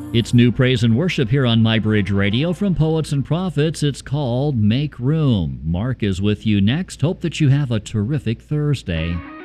It's new praise and worship here on My Bridge Radio from Poets and Prophets. It's called Make Room. Mark is with you next. Hope that you have a terrific Thursday.